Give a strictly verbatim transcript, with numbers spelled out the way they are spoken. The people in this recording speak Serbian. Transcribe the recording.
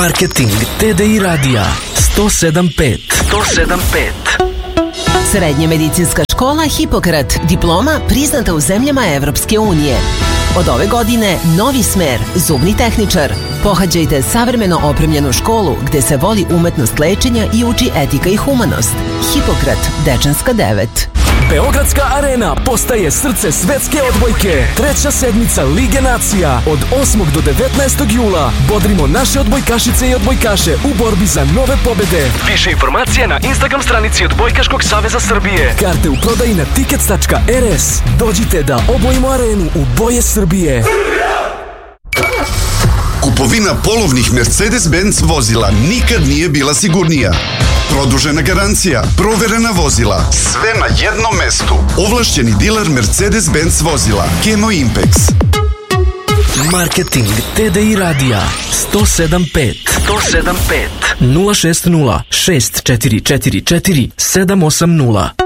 Marketing T D I radija sto sedam pet. sto sedam pet. Srednja medicinska škola Hipokrat, diploma priznata u zemljama Evropske unije. Od ove godine novi smer, zubni tehničar. Pohađajte savremeno opremljenu školu gde se voli umetnost lečenja i uči etika i humanost. Hipokrat, Dečanska devet. Beogradska arena postaje srce svetske odbojke. Treća sedmica Lige nacija od osmog do devetnaestog jula. Bodrimo naše odbojkašice i odbojkaše u borbi za nove pobede. Više informacija na Instagram stranici Odbojkaškog saveza Srbije. Karte u prodaji na tickets tačka r s. Dođite da obojimo arenu u boje Srbije. Kupovina polovnih Mercedes-Benz vozila nikad nije bila sigurnija. Produžena garancija, proverena vozila, sve na jednom mestu. Ovlašćeni diler Mercedes-Benz vozila, Kemo Impex. Marketing T D I radija sto sedam pet. sto sedam pet. nula šest nula šest četiri četiri četiri sedam osam nula.